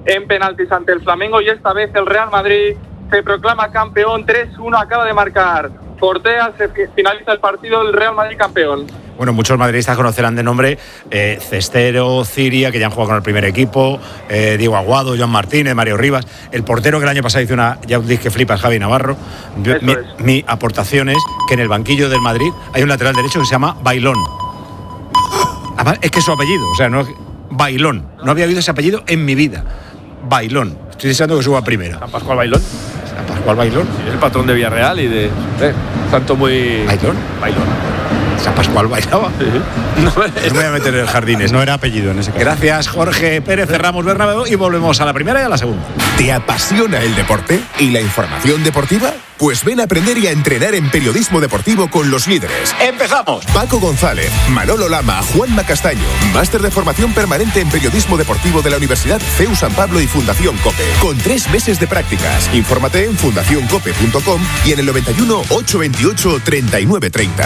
en penaltis ante el Flamengo y esta vez el Real Madrid se proclama campeón. 3-1 acaba de marcar Cortea, se finaliza el partido, el Real Madrid campeón. Bueno, muchos madridistas conocerán de nombre Cestero, Ciria, que ya han jugado con el primer equipo, Diego Aguado, Joan Martínez, Mario Rivas, el portero que el año pasado hizo ya un disque flipas, Javi Navarro. Mi aportación es que en el banquillo del Madrid hay un lateral derecho que se llama Bailón. Además, es que es su apellido, o sea, no es Bailón. No había oído ese apellido en mi vida. Bailón. Estoy deseando que suba a primera. San Pascual Bailón. San Pascual Bailón. Sí, el patrón de Villarreal y de santo muy... ¿Bailón? Bailón. San Pascual bailaba. Sí. No me voy a meter en el jardines. No era apellido en ese caso. Gracias, Jorge Pérez. Cerramos Bernabéu y volvemos a la primera y a la segunda. ¿Te apasiona el deporte y la información deportiva? Pues ven a aprender y a entrenar en periodismo deportivo con los líderes. ¡Empezamos! Paco González, Manolo Lama, Juanma Castaño. Máster de formación permanente en periodismo deportivo de la Universidad CEU San Pablo y Fundación COPE. Con 3 meses de prácticas. Infórmate en fundacioncope.com y en el 91 828 3930.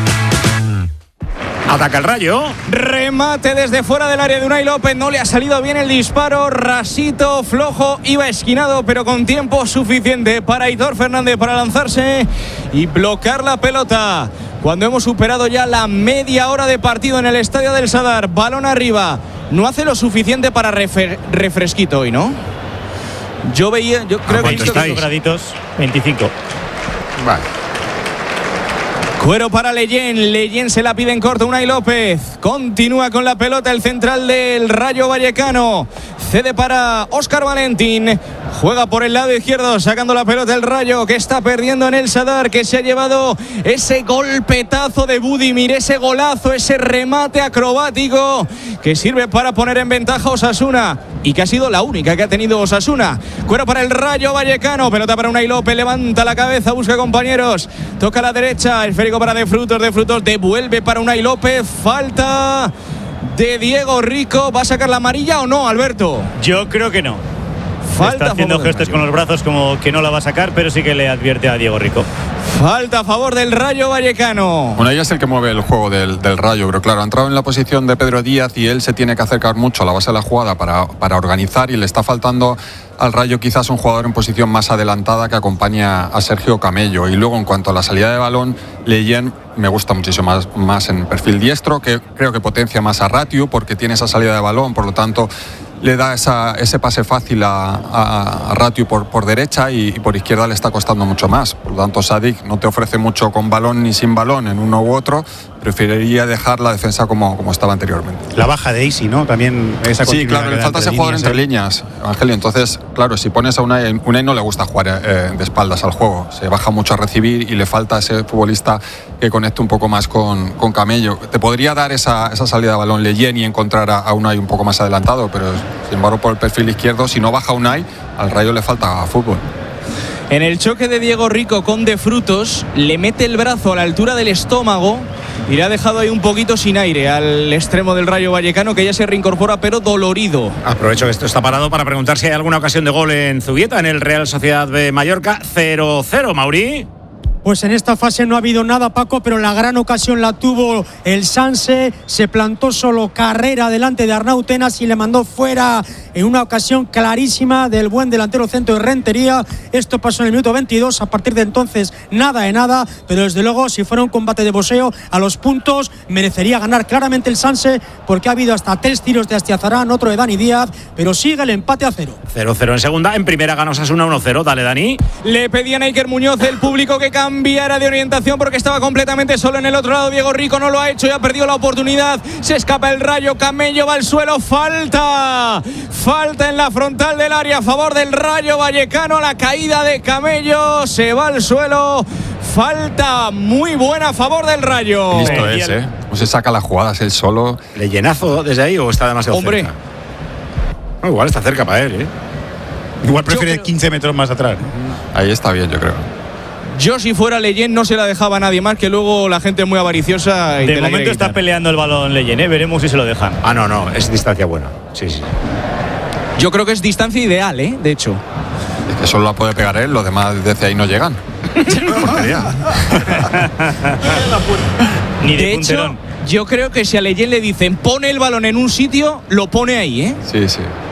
Ataca el Rayo. Remate desde fuera del área de Unai López. No le ha salido bien el disparo. Rasito, flojo. Iba esquinado, pero con tiempo suficiente para Aitor Fernández para lanzarse y bloquear la pelota. Cuando hemos superado ya la media hora de partido en el estadio del Sadar. Balón arriba. No hace lo suficiente para refresquito hoy, ¿no? Yo creo que 25 graditos. 25. Vale. Cuero para Leyen se la pide en corto Unai López. Continúa con la pelota el central del Rayo Vallecano. Cede para Óscar Valentín. Juega por el lado izquierdo, sacando la pelota el Rayo, que está perdiendo en el Sadar, que se ha llevado ese golpetazo de Budimir, ese golazo, ese remate acrobático que sirve para poner en ventaja a Osasuna y que ha sido la única que ha tenido Osasuna. Cuero para el Rayo Vallecano, pelota para Unai López, levanta la cabeza, busca compañeros, toca a la derecha, el esférico para De Frutos, devuelve para Unai López, falta de Diego Rico. ¿Va a sacar la amarilla o no, Alberto? Yo creo que no. Falta está haciendo gestos con los brazos como que no la va a sacar, pero sí que le advierte a Diego Rico. Falta a favor del Rayo Vallecano. Bueno, ella es el que mueve el juego del Rayo, pero claro, ha entrado en la posición de Pedro Díaz y él se tiene que acercar mucho a la base de la jugada para organizar, y le está faltando al Rayo quizás un jugador en posición más adelantada que acompaña a Sergio Camello. Y luego, en cuanto a la salida de balón, Leyen me gusta muchísimo más en perfil diestro, que creo que potencia más a Ratiu porque tiene esa salida de balón, por lo tanto le da ese pase fácil a Ratiu por derecha, y por izquierda le está costando mucho más. Por lo tanto, Sadik no te ofrece mucho con balón ni sin balón en uno u otro. Preferiría dejar la defensa como estaba anteriormente. La baja de Isi, ¿no? También esa sí, claro, le falta ese jugador entre líneas, Evangelio. Entonces, claro, si pones a Unai no le gusta jugar de espaldas al juego. Se baja mucho a recibir y le falta ese futbolista que conecte un poco más con Camello. Te podría dar esa salida de balón Leyen y encontrar a Unai un poco más adelantado, pero sin embargo por el perfil izquierdo, si no baja Unai, al Rayo le falta fútbol. En el choque de Diego Rico con De Frutos, le mete el brazo a la altura del estómago y le ha dejado ahí un poquito sin aire al extremo del Rayo Vallecano, que ya se reincorpora pero dolorido. Aprovecho que esto está parado para preguntar si hay alguna ocasión de gol en Zubieta, en el Real Sociedad de Mallorca. 0-0, Mauri. Pues en esta fase no ha habido nada, Paco, pero la gran ocasión la tuvo el Sanse. Se plantó solo Carrera delante de Arnau Tenas y le mandó fuera en una ocasión clarísima del buen delantero centro de Rentería. Esto pasó en el minuto 22. A partir de entonces nada de nada, pero desde luego si fuera un combate de boxeo a los puntos merecería ganar claramente el Sanse, porque ha habido hasta 3 tiros de Astiazarán, otro de Dani Díaz, pero sigue el empate a 0. 0-0 en segunda. En primera ganó Osasuna 1-0. Dale, Dani. Le pedían a Iker Muñoz, el público, que cambiara de orientación porque estaba completamente solo en el otro lado. Diego Rico no lo ha hecho y ha perdido la oportunidad. Se escapa el Rayo, Camello va al suelo. Falta en la frontal del área a favor del Rayo Vallecano. La caída de Camello, se va al suelo. Falta muy buena a favor del Rayo. Listo es, ¿Cómo se saca las jugadas él solo? ¿Le llenazo desde ahí o está demasiado cerca? No, igual está cerca para él, Igual prefiere 15 metros más atrás. Ahí está bien, yo creo. Yo, si fuera Leyen, no se la dejaba a nadie más, que luego la gente es muy avariciosa. Y de momento está peleando el balón Leyen, veremos si se lo dejan. No, es distancia buena. Sí. Yo creo que es distancia ideal, de hecho. Es que solo la puede pegar él, los demás desde ahí no llegan. Ni de hecho, yo creo que si a Leyen le dicen pone el balón en un sitio, lo pone ahí, Sí.